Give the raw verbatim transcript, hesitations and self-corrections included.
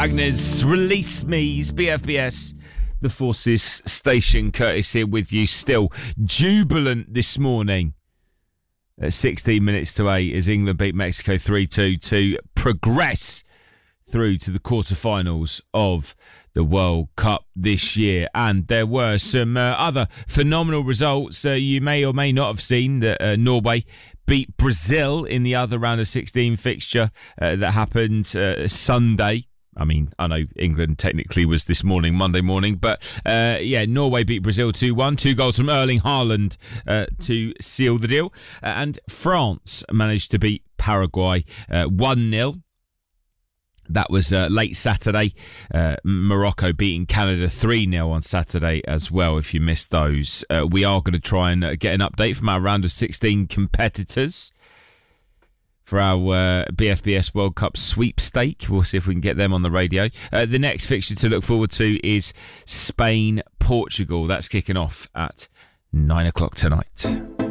Wagner's Release Me's B F B S, the Forces station. Curtis here with you, still jubilant this morning. At sixteen minutes to eight as England beat Mexico three two to progress through to the quarterfinals of the World Cup this year. And there were some uh, other phenomenal results uh, you may or may not have seen. That uh, Norway beat Brazil in the other round of sixteen fixture uh, that happened uh, Sunday. I mean, I know England technically was this morning, Monday morning, but uh, yeah, Norway beat Brazil two one. Two goals from Erling Haaland uh, to seal the deal. Uh, and France managed to beat Paraguay uh, one nil. That was uh, late Saturday. Uh, Morocco beating Canada three nil on Saturday as well, if you missed those. Uh, we are going to try and uh, get an update from our round of sixteen competitors for our uh, B F B S World Cup sweepstake. We'll see if we can get them on the radio. Uh, the next fixture to look forward to is Spain-Portugal. That's kicking off at nine o'clock tonight.